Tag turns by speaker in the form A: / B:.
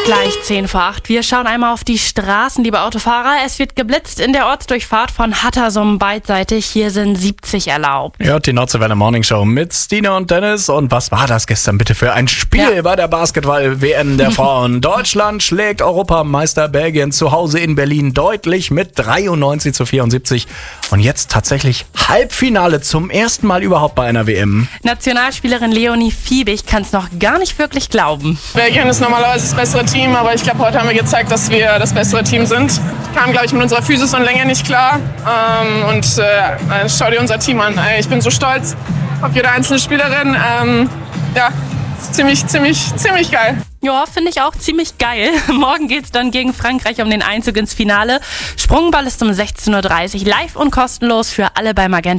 A: Gleich 10 vor 8. Wir schauen einmal auf die Straßen, liebe Autofahrer. Es wird geblitzt in der Ortsdurchfahrt von Hattersum beidseitig. Hier sind 70 erlaubt.
B: Ihr hört die Nordseewelle Morning Show mit Stina und Dennis. Und was war das gestern bitte für ein Spiel bei der Basketball-WM der Frauen? Deutschland schlägt Europameister Belgien zu Hause in Berlin deutlich mit 93-74. Und jetzt tatsächlich Halbfinale zum ersten Mal überhaupt bei einer WM.
A: Nationalspielerin Leonie Fiebig kann es noch gar nicht wirklich glauben.
C: Belgien ist normalerweise das bessere Team, aber ich glaube, heute haben wir gezeigt, dass wir das bessere Team sind. Kamen, glaube ich, mit unserer Physis und Länge nicht klar. Schau dir unser Team an. Ich bin so stolz auf jede einzelne Spielerin. Ziemlich geil.
A: Ja, finde ich auch ziemlich geil. Morgen geht's dann gegen Frankreich um den Einzug ins Finale. Sprungball ist um 16:30 Uhr live und kostenlos für alle bei Magenta.